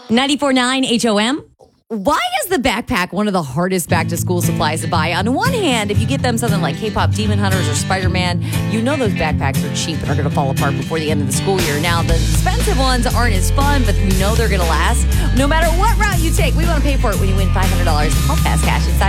94.9 HOM. Why is the backpack one of the hardest back-to-school supplies to buy? On one hand, if you get them something like K-pop Demon Hunters or Spider-Man, you know those backpacks are cheap and are going to fall apart before the end of the school year. Now, the expensive ones aren't as fun, but you know they're going to last. No matter what route you take, we want to pay for it when you win $500 in Home Fast Cash inside